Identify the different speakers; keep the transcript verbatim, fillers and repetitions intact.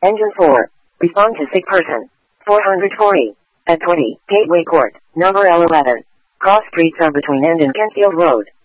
Speaker 1: Engine four. Respond to sick person. four hundred forty. At twenty, Gateway Court, number L eleven. Cross streets are between End and Kentfield Road.